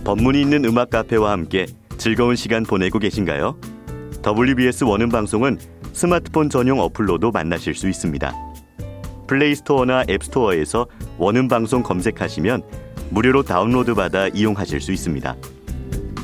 법문이 있는 음악 카페와 함께 즐거운 시간 보내고 계신가요? WBS 원음 방송은 스마트폰 전용 어플로도 만나실 수 있습니다. 플레이스토어나 앱스토어에서 원음 방송 검색하시면 무료로 다운로드 받아 이용하실 수 있습니다.